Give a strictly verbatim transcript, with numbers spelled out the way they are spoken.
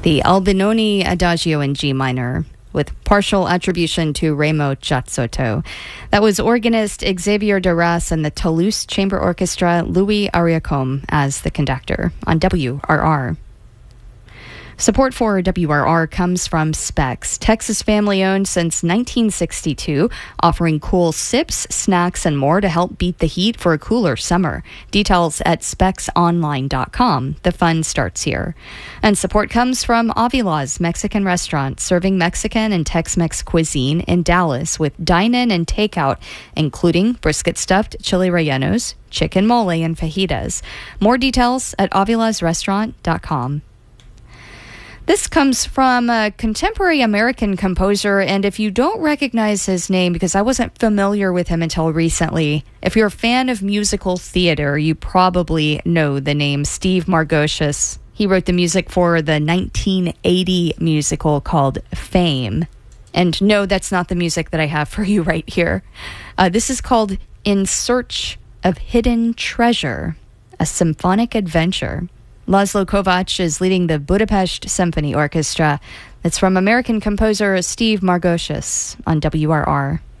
The Albinoni Adagio in G minor, with partial attribution to Remo Giazzotto. That was organist Xavier Duras and the Toulouse Chamber Orchestra, Louis Ariacombe as the conductor on W R R. Support for W R R comes from Specs, Texas family-owned since nineteen sixty-two, offering cool sips, snacks, and more to help beat the heat for a cooler summer. Details at specs online dot com. The fun starts here. And support comes from Avila's Mexican restaurant, serving Mexican and Tex-Mex cuisine in Dallas with dine-in and takeout, including brisket stuffed chili rellenos, chicken mole, and fajitas. More details at avilas restaurant dot com. This comes from a contemporary American composer, and if you don't recognize his name, because I wasn't familiar with him until recently, if you're a fan of musical theater, you probably know the name Steve Margoshes. He wrote the music for the nineteen eighty musical called Fame. And no, that's not the music that I have for you right here. Uh, this is called In Search of Hidden Treasure, a symphonic adventure. Laszlo Kovacs is leading the Budapest Symphony Orchestra. It's from American composer Steve Margoshes on W R R.